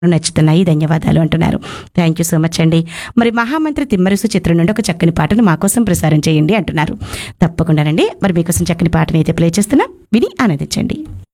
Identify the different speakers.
Speaker 1: నచ్చుతున్నాయి, ధన్యవాదాలు అంటున్నారు. Thank you so much అండి. మరి మహామంత్రి తిమ్మరుసు చిత్రం నుండి ఒక చక్కని పాటను మా కోసం ప్రసారం చేయండి అంటున్నారు. తప్పకుండానండి. మరి మీకోసం చక్కని పాటను అయితే ప్లే చేస్తున్నా, విని ఆనందించండి.